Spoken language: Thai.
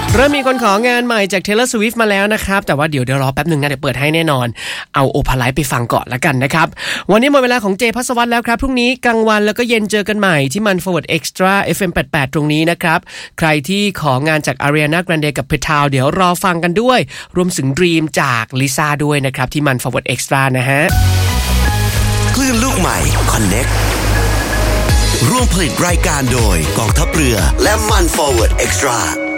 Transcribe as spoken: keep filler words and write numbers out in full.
เริ่มมีคนของานใหม่จาก Taylor Swift มาแล้วนะครับแต่ว่าเดี๋ยวเดี๋ยวรอแป๊บนึงนะเดี๋ยวเปิดให้แน่นอนเอาโอพาไลท์ไปฟังก่อนละกันนะครับวันนี้หมดเวลาของเจภัสวัฒน์แล้วครับพรุ่งนี้กลางวันแล้วก็เย็นเจอกันใหม่ที่มัน Forward Extra เอฟ เอ็ม แปดสิบแปด ตรงนี้นะครับใครที่ของานจาก Ariana Grande กับ Petao เดี๋ยวรอฟังกันด้วยรวมถึง Dream จาก Lisa ด้วยนะครับที่มัน Forward Extra นะฮะคลื่นลูกใหม่ Connect ร่วมผลิตรายการโดยกองทัพเรือและมัน Forward Extra